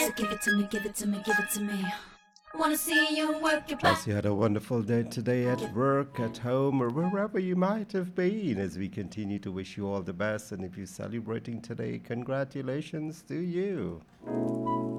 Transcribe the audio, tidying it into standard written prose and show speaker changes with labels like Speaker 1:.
Speaker 1: So give it to me, give it to me, give it to me. Wanna see you work your back.
Speaker 2: Trust you had a wonderful day today at work, at home, or wherever you might have been, as we continue to wish you all the best. And if you're celebrating today, congratulations to you.